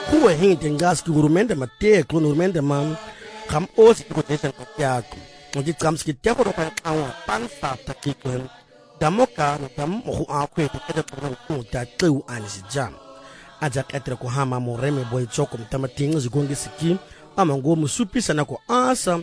Kuwe hindi ngaski urumende mateko urumende mam kam osi kutesa yako ngi kamski teko ro pa awa pansa takikwen damoka no dam ho akwe kete ko ta tsu anjam ajak etre ko hama moreme boy choko mtamatinga zigongi siki amango musupisa nako asa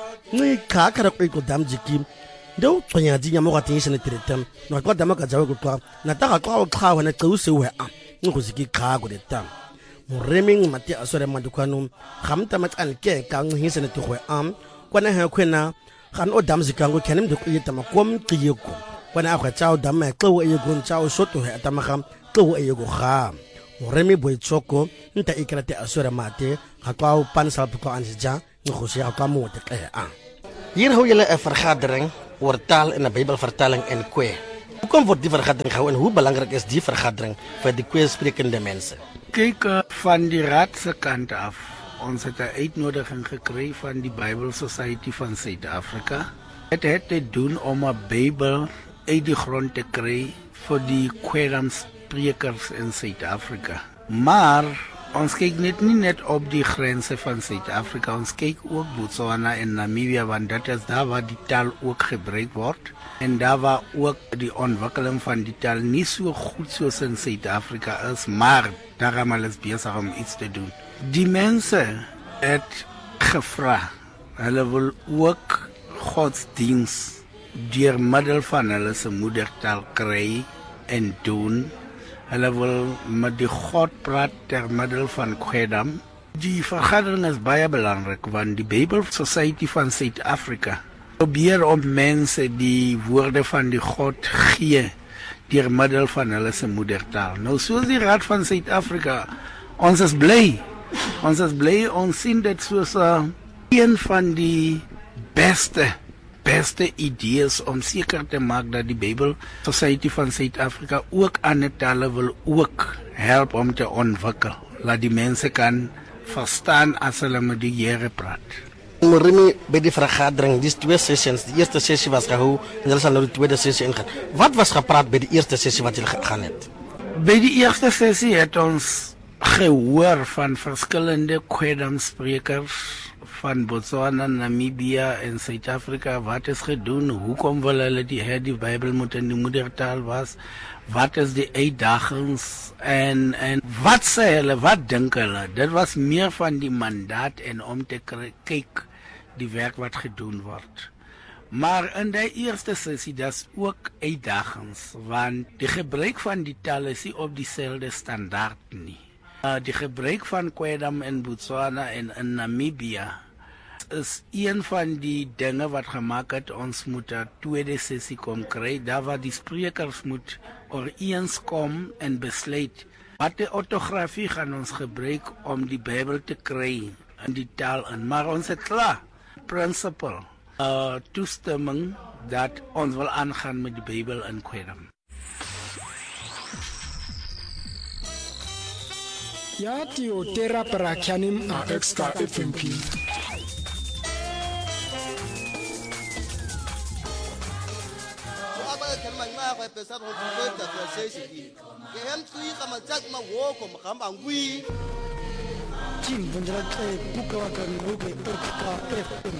ni kakara ko dam jiki ndo tsonya jinya mo gatin shine tiretam no ko dam ka jawe ko twa na ta ka ko khawa na tsu se we a ngo ziki kha go de tam moreming mati asore madukanu khamta matsan ke ka ngi shine ti khwe am kwana ha khwena kan o dam zikango kenem de ko yitama kom tiyeko kwana akwa chao dam ma qo e gon chao soto he atama kham qo e go kha moremi boy choko nta ikrate asore mate ka kwa pansa ko anja ngo sia ka mo te a hier hou julle 'n vergadering oor taal in 'n Bybelvertaling en kwe. Hoekom word die vergadering gehou en hoe belangrik is die vergadering vir die kwe sprekende mense? Kyk, van die raad se kant af, ons het 'n uitnodiging gekry van die Bible Society van Suid-Afrika. Dit het te doen om 'n Bybel uit die grond te kry vir die Kwedam sprekers in Suid-Afrika. Maar ons kyk nie net op die grense van Suid-Afrika, ons kyk ook Botswana en Namibia, want dit is daar waar die taal ook gebruik word. En daar waar ook die ontwikkeling van die taal nie so goed soos in Suid-Afrika is, maar daar gaan hulle besig om iets te doen. Die mense het gevra, hulle wil ook godsdiens deur middel van hulle se moedertaal kry en doen. Hulle wil met die God praat ter middel van Kwedam. Die vergadering is baie belangrik, want die Bible Society van Suid-Afrika probeer om mense die woorde van die God gee deur middel van hulle se moedertaal. Nou soos die Raad van Suid-Afrika, ons is bly. Ons sien dit soos een van die beste idees om seker te maak dat die Bible Society van Suid-Afrika ook ander tale wil ook help om te ontwikkel. Laat die mense kan verstaan as hulle met die Here praat. Moremi by die vergadering, die twee sessies, die eerste sessie was gehou en hulle sal nou die tweede sessie ingaan. Wat was gepraat by die eerste sessie wat julle gegaan het? By die eerste sessie het ons gehoor van verskillende Kwedam sprekers van Botswana, Namibia en Suid-Afrika. Wat is gedoen? Hoekom wil hulle die Bybel moet in die moedertaal was? Wat is die uitdagings? En wat sê hulle? Wat dink hulle? Dit was meer van die mandaat en om te kyk die werk wat gedoen word. Maar in die eerste sessie, dat ook uitdagings, want die gebruik van die taal is nie op dieselfde standaard nie. Die gebruik van Kwedam in Botswana en in Namibia is een van die dinge wat gemaak het ons moet 'n tweede sessie kom kry, daar waar die sprekers moet ooreenkom en besluit watter ortografie gaan ons gebruik om die Bybel te kry in die taal in. Maar ons het klaar principle toestemming dat ons wil aangaan met die Bybel in Kwedam. Ya tio tera prakyanim a extra FMP. Jim Bunjala buka wakari buka extra FMP.